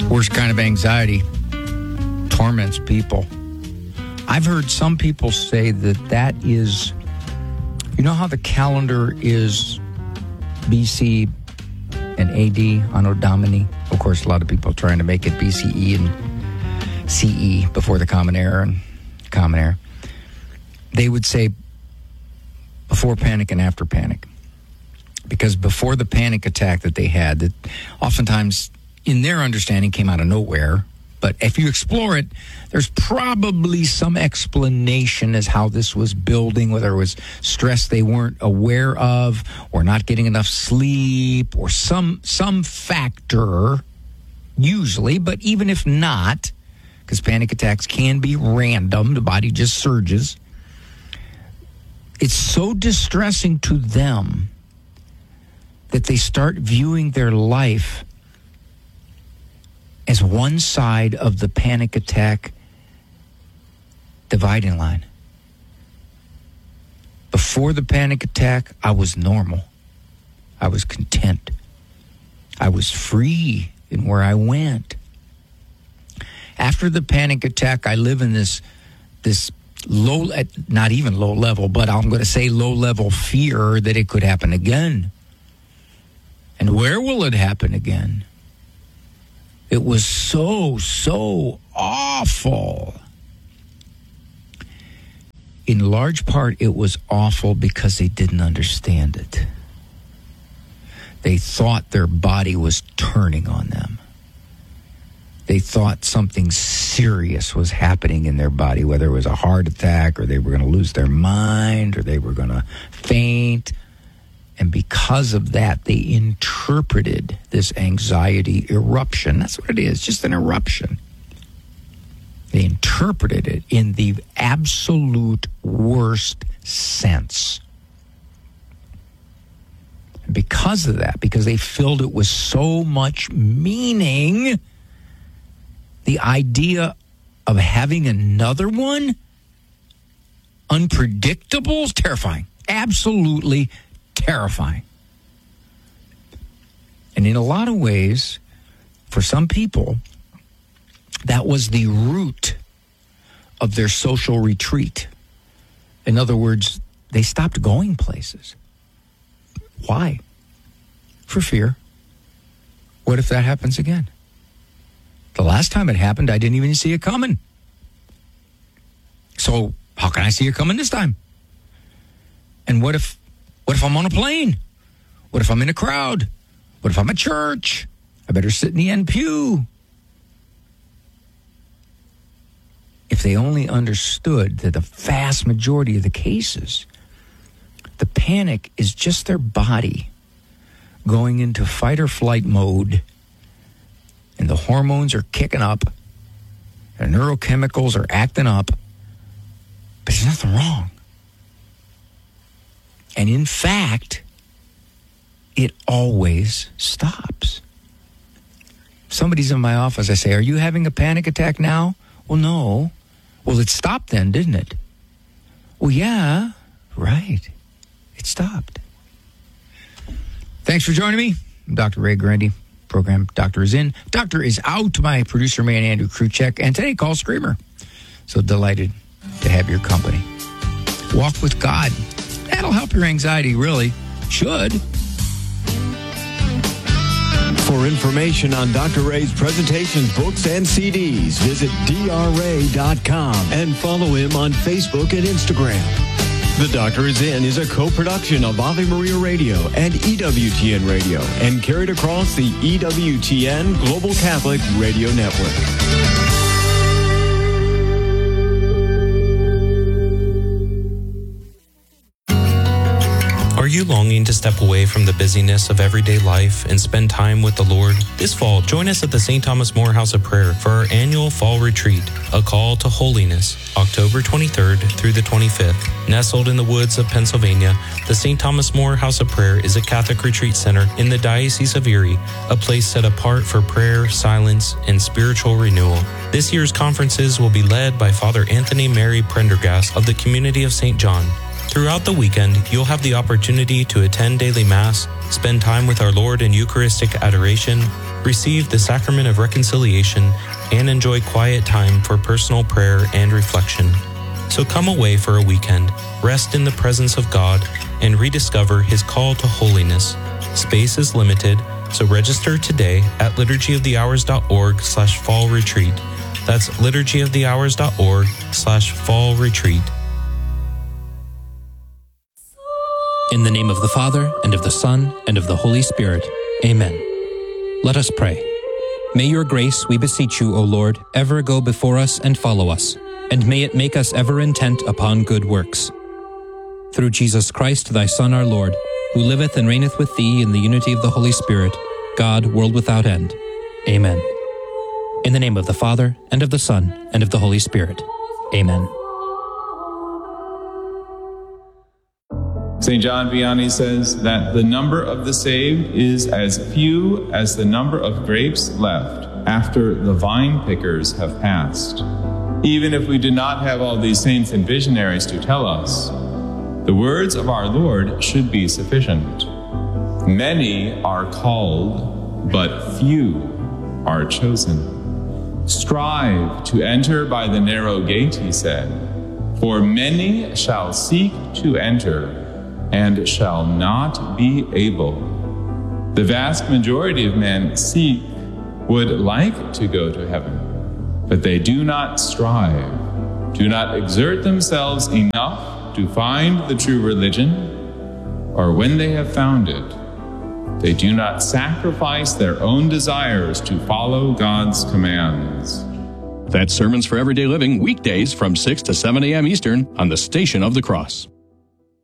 Worst kind of anxiety torments people. I've heard some people say that is, you know how the calendar is BC and AD, Anno Domini? Of course, a lot of people are trying to make it BCE and CE before the Common Era and Common Era. They would say before panic and after panic. Because before the panic attack that they had, that oftentimes in their understanding came out of nowhere, but if you explore it, there's probably some explanation as how this was building, whether it was stress they weren't aware of, or not getting enough sleep, or some factor, usually, but even if not, because panic attacks can be random, the body just surges, it's so distressing to them that they start viewing their life as one side of the panic attack dividing line. Before the panic attack, I was normal. I was content. I was free in where I went. After the panic attack, I live in this low, not even low level, but I'm going to say low level fear that it could happen again. And where will it happen again? It was so awful. In large part, it was awful because they didn't understand it. They thought their body was turning on them. They thought something serious was happening in their body, whether it was a heart attack or they were going to lose their mind or they were going to faint. And because of that, they interpreted this anxiety eruption. That's what it is, just an eruption. They interpreted it in the absolute worst sense. And because of that, because they filled it with so much meaning, the idea of having another one, unpredictable, is terrifying. Absolutely terrifying. And in a lot of ways, for some people, that was the root of their social retreat. In other words, they stopped going places. Why? For fear. What if that happens again? The last time it happened, I didn't even see it coming. So how can I see it coming this time? And what if I'm on a plane? What if I'm in a crowd? What if I'm at church? I better sit in the end pew. If they only understood that the vast majority of the cases, the panic is just their body going into fight or flight mode, and the hormones are kicking up, and neurochemicals are acting up, but there's nothing wrong. And in fact, it always stops. Somebody's in my office, I say, "Are you having a panic attack now?" "Well, no." "Well, it stopped then, didn't it?" "Well, yeah, right. It stopped." Thanks for joining me. I'm Dr. Ray Guarendi. Program Doctor is in. Doctor is out. My producer, man, Andrew Kruchek. And today, call Screamer. So delighted to have your company. Walk with God. That'll help your anxiety, really. Should. For information on Dr. Ray's presentations, books, and CDs, visit drray.com and follow him on Facebook and Instagram. The Doctor is In is a co-production of Ave Maria Radio and EWTN Radio and carried across the EWTN Global Catholic Radio Network. Are you longing to step away from the busyness of everyday life and spend time with the Lord? This fall, join us at the St. Thomas More House of Prayer for our annual fall retreat, A Call to Holiness, October 23rd through the 25th. Nestled in the woods of Pennsylvania, the St. Thomas More House of Prayer is a Catholic retreat center in the Diocese of Erie, a place set apart for prayer, silence, and spiritual renewal. This year's conferences will be led by Father Anthony Mary Prendergast of the Community of St. John. Throughout the weekend, you'll have the opportunity to attend daily Mass, spend time with our Lord in Eucharistic adoration, receive the sacrament of reconciliation, and enjoy quiet time for personal prayer and reflection. So come away for a weekend, rest in the presence of God, and rediscover His call to holiness. Space is limited, so register today at liturgyofthehours.org/fall retreat. That's liturgyofthehours.org/fall retreat. In the name of the Father, and of the Son, and of the Holy Spirit. Amen. Let us pray. May your grace, we beseech you, O Lord, ever go before us and follow us, and may it make us ever intent upon good works. Through Jesus Christ, thy Son, our Lord, who liveth and reigneth with thee in the unity of the Holy Spirit, God, world without end. Amen. In the name of the Father, and of the Son, and of the Holy Spirit. Amen. St. John Vianney says that the number of the saved is as few as the number of grapes left after the vine pickers have passed. Even if we do not have all these saints and visionaries to tell us, the words of our Lord should be sufficient. Many are called, but few are chosen. Strive to enter by the narrow gate, he said, for many shall seek to enter and shall not be able. The vast majority of men would like to go to heaven, but they do not strive, do not exert themselves enough to find the true religion, or when they have found it, they do not sacrifice their own desires to follow God's commands. That's Sermons for Everyday Living, weekdays from 6 to 7 a.m. Eastern on the Station of the Cross.